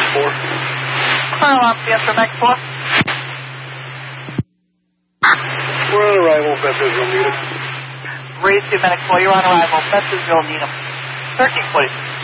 4. Carl on Fiesta Mech 4. We're on arrival, Bethesda, Needham. Race to Medic 4, you're on arrival. Bethesda, Needham. Turkey, please.